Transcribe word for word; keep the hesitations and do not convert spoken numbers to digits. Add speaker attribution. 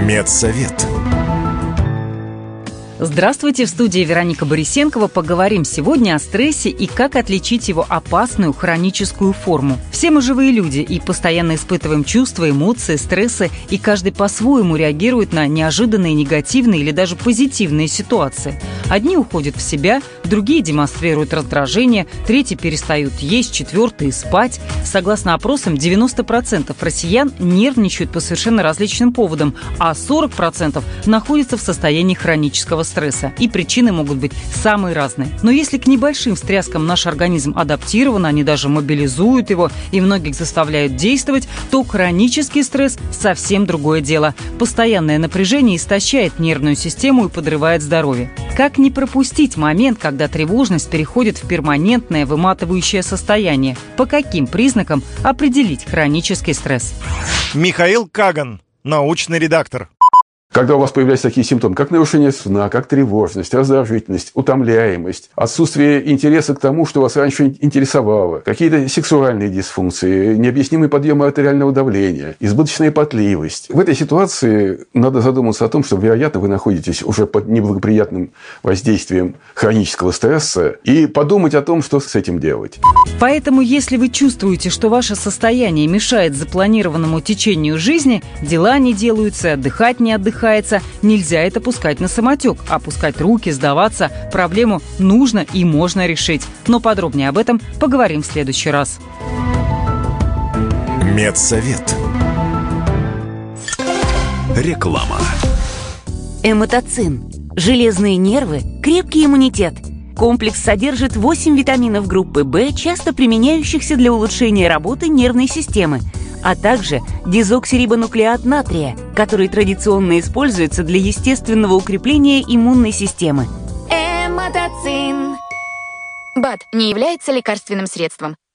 Speaker 1: Медсовет.
Speaker 2: Здравствуйте, в студии Вероника Борисенкова. Поговорим сегодня о стрессе и как отличить его опасную хроническую форму. Все мы живые люди и постоянно испытываем чувства, эмоции, стрессы, и каждый по-своему реагирует на неожиданные негативные или даже позитивные ситуации. Одни уходят в себя, другие демонстрируют раздражение, третьи перестают есть, четвертые спать. Согласно опросам, девяносто процентов россиян нервничают по совершенно различным поводам, а сорок процентов находятся в состоянии хронического стресса. И причины могут быть самые разные. Но если к небольшим встряскам наш организм адаптирован, они даже мобилизуют его и многих заставляют действовать, то хронический стресс – совсем другое дело. Постоянное напряжение истощает нервную систему и подрывает здоровье. Как не пропустить момент, когда тревожность переходит в перманентное выматывающее состояние? По каким признакам определить хронический стресс?
Speaker 1: Михаил Каган, научный редактор.
Speaker 3: Когда у вас появляются такие симптомы, как нарушение сна, как тревожность, раздражительность, утомляемость, отсутствие интереса к тому, что вас раньше интересовало, какие-то сексуальные дисфункции, необъяснимый подъем артериального давления, избыточная потливость. В этой ситуации надо задуматься о том, что, вероятно, вы находитесь уже под неблагоприятным воздействием хронического стресса, и подумать о том, что с этим делать.
Speaker 2: Поэтому, если вы чувствуете, что ваше состояние мешает запланированному течению жизни, дела не делаются, отдыхать не отдыхается, нельзя это пускать на самотек. Опускать руки, сдаваться. Проблему нужно и можно решить. Но подробнее об этом поговорим в следующий раз.
Speaker 1: Медсовет. Реклама.
Speaker 4: Эмотоцин. Железные нервы, крепкий иммунитет. Комплекс содержит восемь витаминов группы В, часто применяющихся для улучшения работы нервной системы, а также дезоксирибонуклеат натрия, который традиционно используется для естественного укрепления иммунной системы.
Speaker 5: Эмотоцин. БАД не является лекарственным средством.